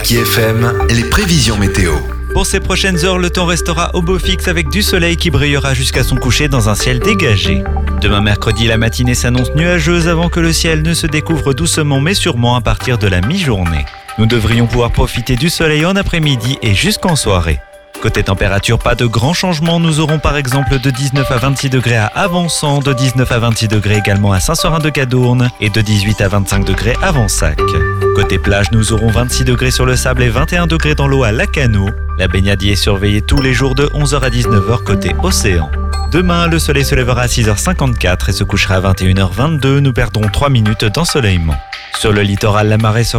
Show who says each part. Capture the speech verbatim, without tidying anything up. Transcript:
Speaker 1: Kaki F M, les prévisions météo.
Speaker 2: Pour ces prochaines heures, le temps restera au beau fixe avec du soleil qui brillera jusqu'à son coucher dans un ciel dégagé. Demain mercredi, la matinée s'annonce nuageuse avant que le ciel ne se découvre doucement mais sûrement à partir de la mi-journée. Nous devrions pouvoir profiter du soleil en après-midi et jusqu'en soirée. Côté température, pas de grands changements. Nous aurons par exemple de dix-neuf à vingt-six degrés à Avançon, de dix-neuf à vingt-six degrés également à Saint-Seurin-de-Cadourne et de dix-huit à vingt-cinq degrés à Vansac. Côté plage, nous aurons vingt-six degrés sur le sable et vingt et un degrés dans l'eau à Lacano. La baignade y est surveillée tous les jours de onze heures à dix-neuf heures côté océan. Demain, le soleil se lèvera à six heures cinquante-quatre et se couchera à vingt et une heures vingt-deux. Nous perdrons trois minutes d'ensoleillement. Sur le littoral, la marée sera